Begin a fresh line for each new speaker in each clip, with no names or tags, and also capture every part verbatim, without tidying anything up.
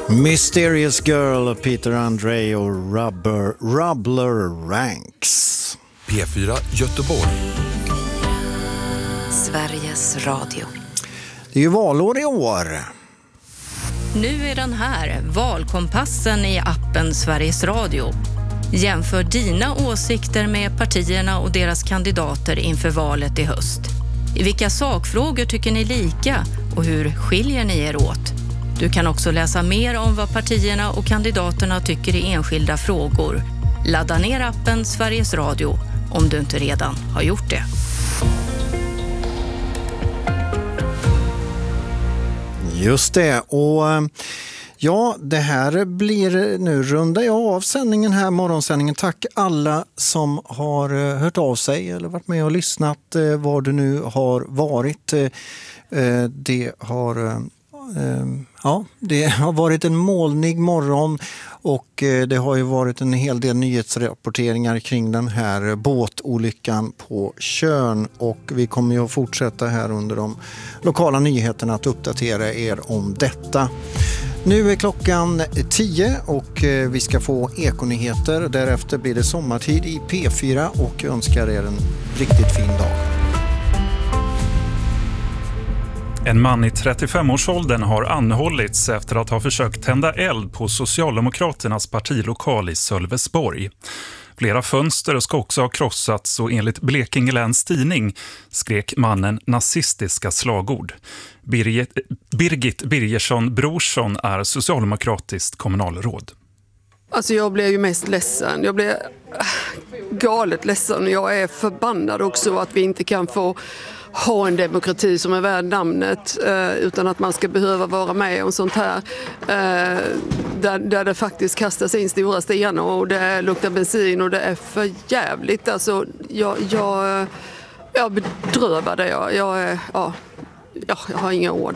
Mysterious Girl, Peter Andre och Rubber, Rubbler Ranks.
P fyra Göteborg.
Sveriges Radio.
Det är ju valår i år.
Nu är den här, valkompassen i appen Sveriges Radio. Jämför dina åsikter med partierna och deras kandidater inför valet i höst. I vilka sakfrågor tycker ni lika och hur skiljer ni er åt? Du kan också läsa mer om vad partierna och kandidaterna tycker i enskilda frågor. Ladda ner appen Sveriges Radio om du inte redan har gjort det.
Just det, och ja, det här blir, nu rundar jag av sändningen här, morgonsändningen. Tack alla som har hört av sig eller varit med och lyssnat, var du nu har varit. Det har, ja, det har varit en molnig morgon och det har ju varit en hel del nyhetsrapporteringar kring den här båtolyckan på Tjörn, och vi kommer ju att fortsätta här under de lokala nyheterna att uppdatera er om detta. Nu är klockan tio och vi ska få ekonyheter. Därefter blir det sommartid i P fyra och önskar er en riktigt fin dag.
En man i trettiofem-årsåldern har anhållits efter att ha försökt tända eld på Socialdemokraternas partilokal i Sölvesborg. Flera fönster ska också ha krossats och enligt Blekinge Läns Tidning skrek mannen nazistiska slagord. Birgit, Birgit Birgersson Brorsson är socialdemokratiskt kommunalråd.
Alltså jag blev ju mest ledsen. Jag blev galet ledsen. Jag är förbannad också att vi inte kan få ha en demokrati som är värd namnet, eh, utan att man ska behöva vara med om sånt här eh, där, där det faktiskt kastas in stora stenar och det luktar bensin och det är för jävligt. Alltså jag, jag, jag bedrövar det. Jag, jag, ja, jag har inga ord.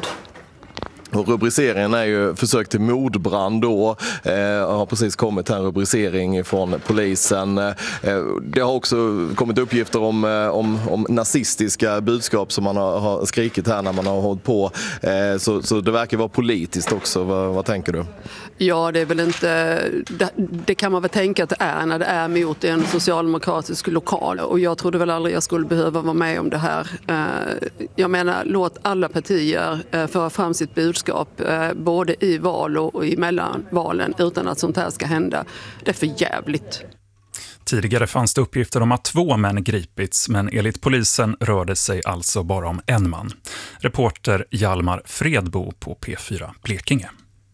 Och rubriceringen är ju försök till mordbrand då. Eh, har precis kommit här en rubricering från polisen. Eh, det har också kommit uppgifter om, eh, om, om nazistiska budskap som man har, har skrikit här när man har hållit på. Eh, så, så det verkar vara politiskt också. Vad, vad tänker du?
Ja, det är väl inte... Det, det kan man väl tänka att det är när det är mot en socialdemokratisk lokal. Och jag trodde väl aldrig jag skulle behöva vara med om det här. Eh, jag menar, låt alla partier eh, föra fram sitt budskap. Både i val och i mellanvalen utan att sånt här ska hända. Det är för jävligt.
Tidigare fanns det uppgifter om att två män gripits, men enligt polisen rörde sig alltså bara om en man. Reporter Hjalmar Fredbo på P fyra Blekinge.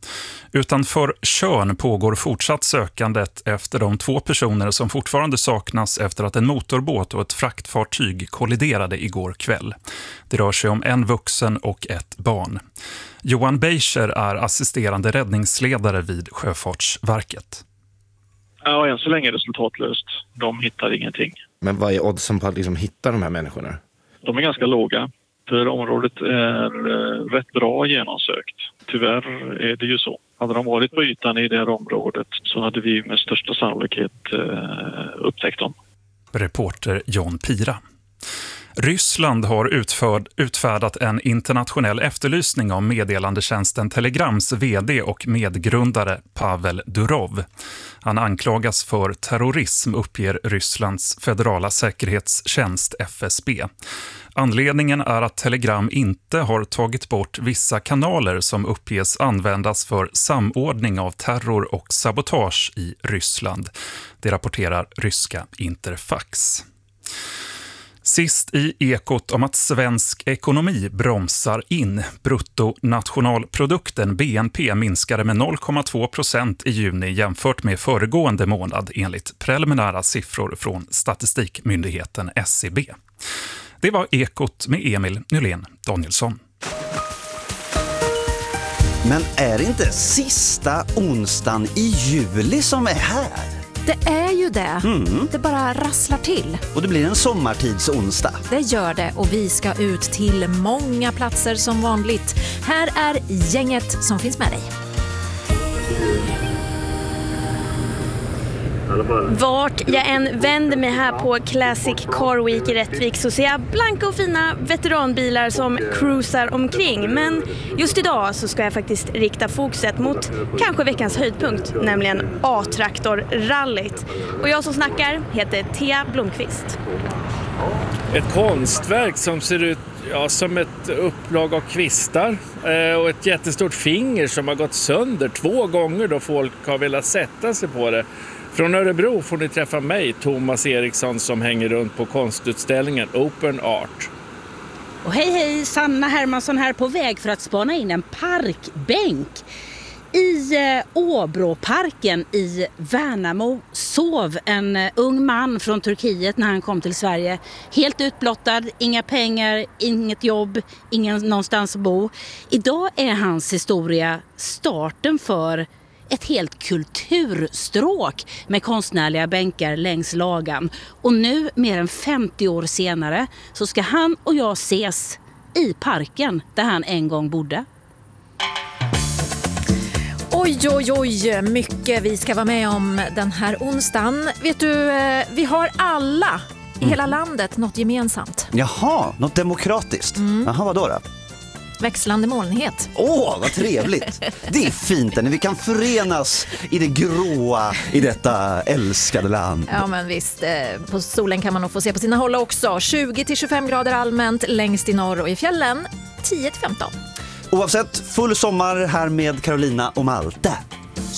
Utanför Tjörn pågår fortsatt sökandet efter de två personer som fortfarande saknas efter att en motorbåt och ett fraktfartyg kolliderade igår kväll. Det rör sig om en vuxen och ett barn. Johan Beischer är assisterande räddningsledare vid Sjöfartsverket.
Ja, än så länge är det resultatlöst. De hittar ingenting.
Men vad är oddsen på att liksom hitta de här människorna?
De är ganska låga. För området är rätt bra genomsökt. Tyvärr är det ju så. Hade de varit på ytan i det här området så hade vi med största sannolikhet upptäckt dem.
Reporter John Pira. Ryssland har utförd, utfärdat en internationell efterlysning av meddelandetjänsten Telegrams vd och medgrundare Pavel Durov. Han anklagas för terrorism, uppger Rysslands federala säkerhetstjänst F S B. Anledningen är att Telegram inte har tagit bort vissa kanaler som uppges användas för samordning av terror och sabotage i Ryssland. Det rapporterar ryska Interfax. Sist i ekot om att svensk ekonomi bromsar in. Bruttonationalprodukten B N P minskade med noll komma två procent i juni jämfört med föregående månad enligt preliminära siffror från statistikmyndigheten S C B. Det var ekot med Emil Nylén Danielsson.
Men är det inte sista onsdagen i juli som är här?
Det är ju det.
Mm.
Det bara rasslar till.
Och det blir en sommartidsonsdag.
Det gör det, och vi ska ut till många platser som vanligt. Här är gänget som finns med dig.
Vart jag än vänder mig här på Classic Car Week i Rättvik så ser jag blanka och fina veteranbilar som cruisar omkring. Men just idag så ska jag faktiskt rikta fokuset mot kanske veckans höjdpunkt, nämligen A-traktor-rallyt. Och jag som snackar heter Thea Blomqvist.
Ett konstverk som ser ut ja, som ett upplag av kvistar eh, och ett jättestort finger som har gått sönder två gånger då folk har velat sätta sig på det. Från Örebro får ni träffa mig, Thomas Eriksson, som hänger runt på konstutställningen Open Art.
Och hej hej, Sanna Hermansson här på väg för att spana in en parkbänk. I eh, Åbråparken i Värnamo sov en eh, ung man från Turkiet när han kom till Sverige. Helt utblottad, inga pengar, inget jobb, ingen någonstans att bo. Idag är hans historia starten för ett helt kulturstråk med konstnärliga bänkar längs lagan. Och nu, mer än femtio år senare, så ska han och jag ses i parken där han en gång bodde.
Oj, oj, oj, mycket vi ska vara med om den här onsdagen. Vet du, vi har alla i hela landet något gemensamt.
Jaha, något demokratiskt. Mm. Jaha, vad då då?
Växlande molnighet.
Åh, vad trevligt. Det är fint när vi kan förenas i det gråa i detta älskade land.
Ja, men visst. På solen kan man nog få se på sina håll också. tjugo till tjugofem grader allmänt längst i norr och i fjällen tio till femton.
Oavsett, full sommar här med Carolina och Malte.